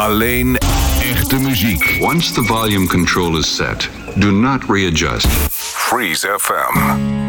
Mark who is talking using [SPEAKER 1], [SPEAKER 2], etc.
[SPEAKER 1] Alleen echte muziek.
[SPEAKER 2] Once the volume control is set, do not readjust.
[SPEAKER 1] Freeze FM.